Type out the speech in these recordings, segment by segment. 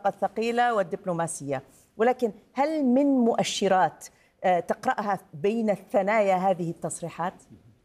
العلاقة الثقيلة والدبلوماسية، ولكن هل من مؤشرات تقرأها بين الثنايا هذه التصريحات؟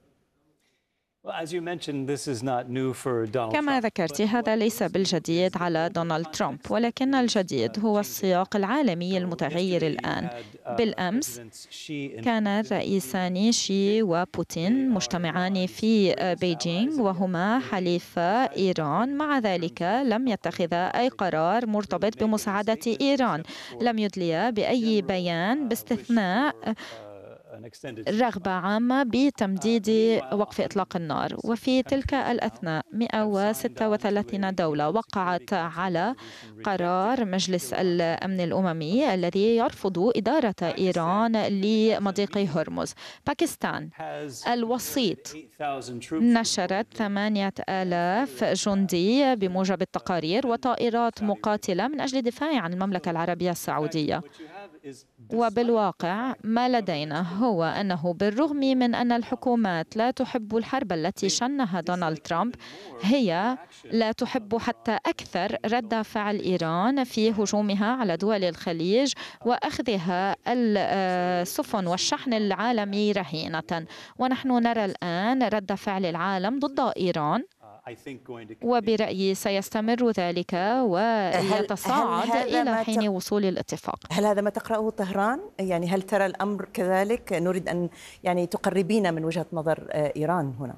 كما ذكرت، هذا ليس بالجديد على دونالد ترامب، ولكن الجديد هو السياق العالمي المتغير الآن. بالأمس كان الرئيسان شي وبوتين مجتمعان في بيجينغ وهما حليفا إيران. مع ذلك لم يتخذا أي قرار مرتبط بمساعدة إيران، لم يدليا بأي بيان باستثناء رغبة عامة بتمديد وقف إطلاق النار. وفي تلك الأثناء 136 دولة وقعت على قرار مجلس الأمن الأممي الذي يرفض إدارة إيران لمضيق هرمز. باكستان الوسيط نشرت 8000 جندي بموجب التقارير وطائرات مقاتلة من أجل الدفاع عن المملكة العربية السعودية. وبالواقع ما لدينا هو أنه بالرغم من أن الحكومات لا تحب الحرب التي شنها دونالد ترامب، هي لا تحب حتى أكثر رد فعل إيران في هجومها على دول الخليج وأخذها السفن والشحن العالمي رهينة. ونحن نرى الآن رد فعل العالم ضد إيران، وبرأيي سيستمر ذلك ويتصاعد إلى حين وصول الاتفاق. هل هذا ما تقرأه طهران؟ يعني هل ترى الأمر كذلك؟ نريد أن تقربين من وجهة نظر إيران هنا.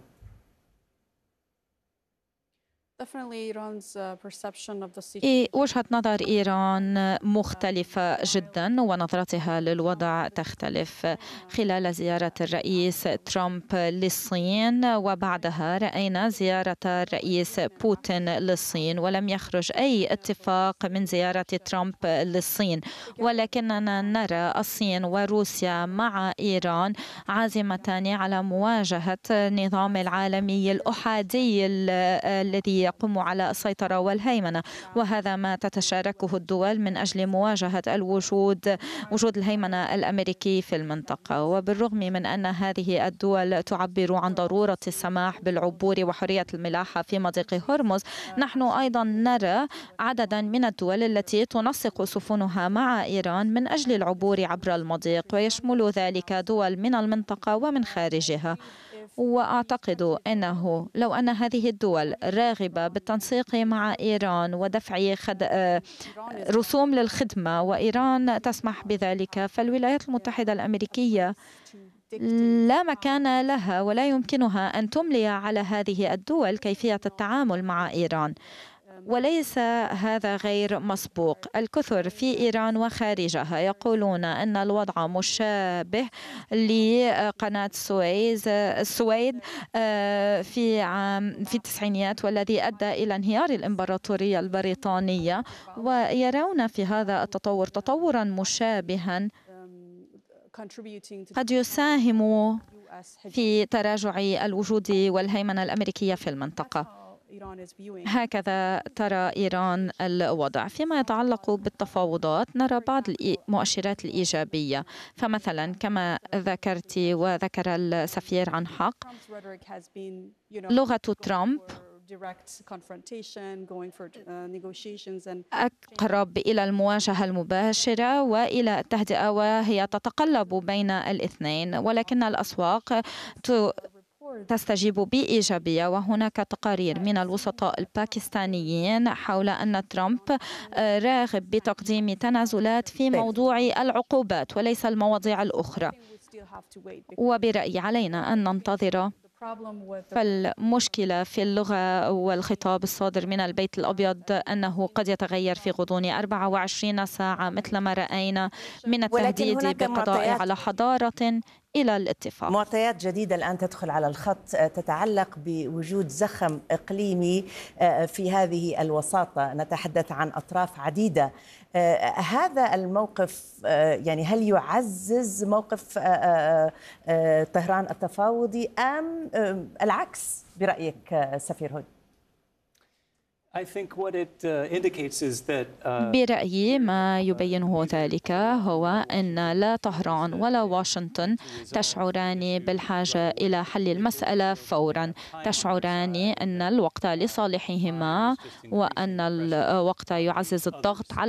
وجهة نظر إيران مختلفة جدا ونظرتها للوضع تختلف. خلال زيارة الرئيس ترامب للصين وبعدها رأينا زيارة الرئيس بوتين للصين، ولم يخرج أي اتفاق من زيارة ترامب للصين، ولكننا نرى الصين وروسيا مع إيران عازمتان على مواجهة النظام العالمي الأحادي الذي يقوم على السيطرة والهيمنة، وهذا ما تتشاركه الدول من أجل مواجهة وجود الهيمنة الأمريكي في المنطقة. وبالرغم من أن هذه الدول تعبر عن ضرورة السماح بالعبور وحرية الملاحة في مضيق هرمز، نحن أيضا نرى عددا من الدول التي تنسق سفنها مع إيران من أجل العبور عبر المضيق، ويشمل ذلك دول من المنطقة ومن خارجها. وأعتقد أنه لو أن هذه الدول راغبة بالتنسيق مع إيران ودفع رسوم للخدمة وإيران تسمح بذلك، فالولايات المتحدة الأمريكية لا مكان لها ولا يمكنها أن تملي على هذه الدول كيفية التعامل مع إيران. وليس هذا غير مسبوق. الكثر في إيران وخارجها يقولون أن الوضع مشابه لقناة السويد في التسعينيات، والذي أدى إلى انهيار الإمبراطورية البريطانية، ويرون في هذا التطور تطورا مشابها قد يساهم في تراجع الوجود والهيمنة الأمريكية في المنطقة. هكذا ترى إيران الوضع. فيما يتعلق بالتفاوضات نرى بعض المؤشرات الإيجابية، فمثلا كما ذكرت وذكر السفير عن حق، لغة ترامب أقرب إلى المواجهة المباشرة وإلى التهدئة، وهي تتقلب بين الاثنين، ولكن الأسواق تستجيب بإيجابية. وهناك تقارير من الوسطاء الباكستانيين حول أن ترامب راغب بتقديم تنازلات في موضوع العقوبات وليس المواضيع الأخرى. وبرأيي علينا أن ننتظر. فالمشكلة في اللغة والخطاب الصادر من البيت الأبيض أنه قد يتغير في غضون 24 ساعة مثل ما رأينا من التهديد بالقضاء على حضارة إلى الاتفاق. معطيات جديدة الآن تدخل على الخط تتعلق بوجود زخم إقليمي في هذه الوساطة، نتحدث عن أطراف عديدة. هذا الموقف يعني هل يعزز موقف طهران التفاوضي أم العكس برأيك سفير هود؟ برأيي ما يبينه ذلك هو أن لا طهران ولا واشنطن تشعران بالحاجة إلى حل المسألة فورا، تشعران أن الوقت لصالحهما وأن الوقت يعزز الضغط على